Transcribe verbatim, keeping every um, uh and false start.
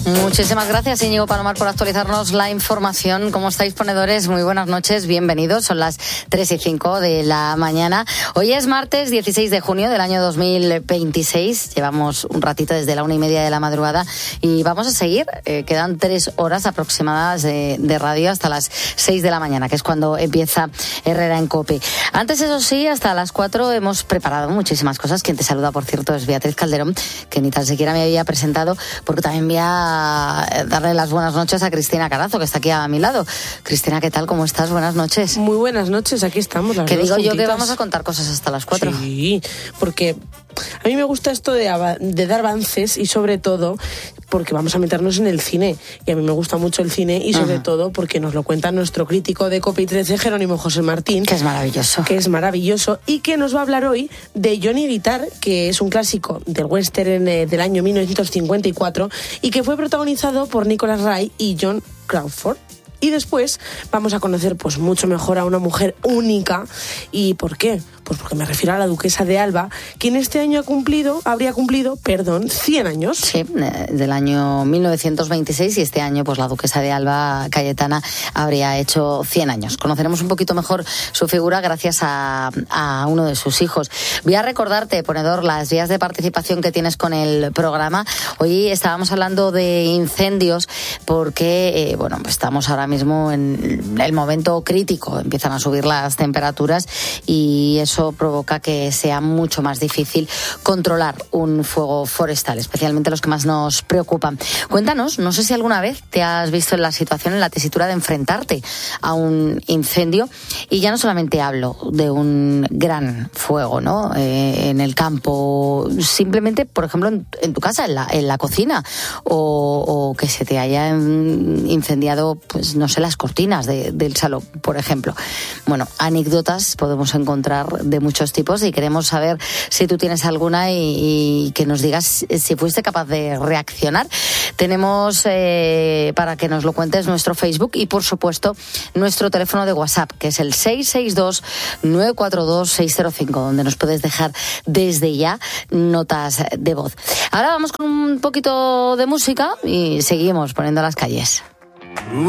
Muchísimas gracias, Íñigo Palomar, por actualizarnos la información. ¿Cómo estáis, ponedores? Muy buenas noches, bienvenidos. Son las tres y cinco de la mañana. Hoy es martes dieciséis de junio del año dos mil veintiséis. Llevamos un ratito desde la una y media de la madrugada y vamos a seguir. Eh, quedan tres horas aproximadas de, de radio hasta las seis de la mañana, que es cuando empieza Herrera en COPE. Antes, eso sí, hasta las cuatro hemos preparado muchísimas cosas. Quien te saluda, por cierto, es Beatriz Calderón, que ni tan siquiera me había presentado, porque también voy a darle las buenas noches a Cristina Carazo, que está aquí a mi lado. Cristina, ¿qué tal? ¿Cómo estás? Buenas noches. Muy buenas noches, aquí estamos. Las que dos digo juntitas. Yo que vamos a contar cosas hasta las cuatro. Sí, porque a mí me gusta esto de, de dar avances y sobre todo porque vamos a meternos en el cine. Y a mí me gusta mucho el cine y sobre uh-huh. todo porque nos lo cuenta nuestro crítico de COPE trece, Jerónimo José Martín. Que es maravilloso. Que es maravilloso y que nos va a hablar hoy de Johnny Guitar, que es un clásico del western eh, del año mil novecientos cincuenta y cuatro y que fue protagonizado por Nicholas Ray y John Crawford. Y después vamos a conocer pues mucho mejor a una mujer única. ¿Y por qué? Pues porque me refiero a la duquesa de Alba, quien este año ha cumplido, habría cumplido, perdón, cien años. Sí, del año mil novecientos veintiséis, y este año pues la duquesa de Alba, Cayetana, habría hecho cien años. Conoceremos un poquito mejor su figura gracias a, a uno de sus hijos. Voy a recordarte, ponedor, las vías de participación que tienes con el programa. Hoy estábamos hablando de incendios porque, eh, bueno, pues estamos ahora mismo en el momento crítico. Empiezan a subir las temperaturas y eso Eso provoca que sea mucho más difícil controlar un fuego forestal, especialmente los que más nos preocupan. Cuéntanos, no sé si alguna vez te has visto en la situación, en la tesitura de enfrentarte a un incendio, y ya no solamente hablo de un gran fuego, ¿no? Eh, en el campo, simplemente, por ejemplo, en, en tu casa, en la, en la cocina, o, o que se te haya incendiado, pues no sé, las cortinas de, del salón, por ejemplo. Bueno, anécdotas podemos encontrar de muchos tipos y queremos saber si tú tienes alguna y, y que nos digas si fuiste capaz de reaccionar. Tenemos eh, para que nos lo cuentes nuestro Facebook y, por supuesto, nuestro teléfono de WhatsApp, que es el seis seis dos, nueve cuatro dos, seis cero cinco, donde nos puedes dejar desde ya notas de voz. Ahora vamos con un poquito de música y seguimos poniendo las calles.